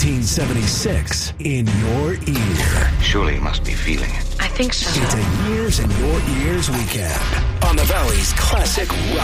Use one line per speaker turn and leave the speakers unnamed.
1976 in your ear.
Surely you must be feeling it.
I think so.
It's a Years in Your Ears weekend on the Valley's Classic Rock.